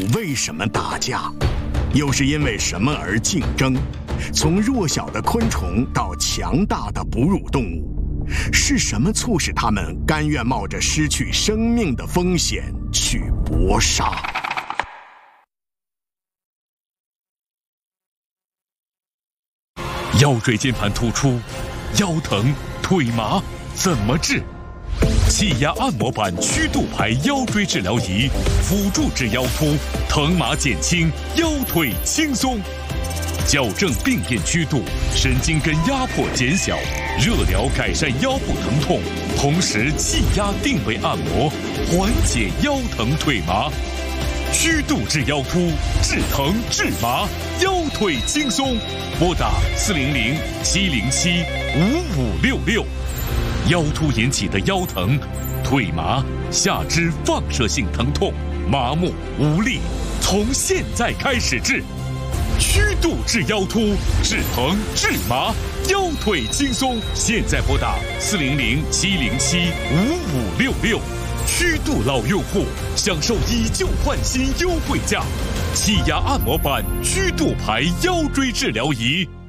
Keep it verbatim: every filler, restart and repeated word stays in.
为什么打架？又是因为什么而竞争？从弱小的昆虫到强大的哺乳动物，是什么促使它们甘愿冒着失去生命的风险去搏杀？ 腰椎间盘突出、腰疼、腿麻怎么治？气压按摩板曲度牌腰椎治疗仪，辅助治腰突，疼麻减轻，腰腿轻松。矫正病变曲度，神经根压迫减小，热疗改善腰部疼痛，同时气压定位按摩，缓解腰疼腿麻。曲度治腰突，治疼治麻，腰腿轻松。拨打四零零七零七五五六六。腰突引起的腰疼、腿麻、下肢放射性疼痛、麻木无力，从现在开始治。曲度治腰突，治疼治麻，腰腿轻松。现在拨打四零零七零七五五六六。曲度老用户享受以旧换新优惠价，气压按摩板曲度牌腰椎治疗仪。